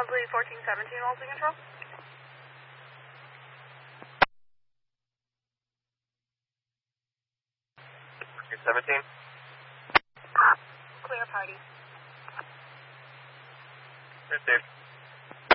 Bosley 1417, Walton Control. 17. Clear party. Received.